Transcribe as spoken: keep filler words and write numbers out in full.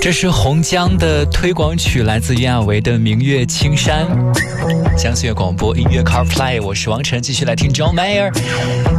这是红江的推广曲，来自袁娅维的《明月青山》。江苏乐广播音乐 CarPlay， 我是王晨，继续来听 John Mayer。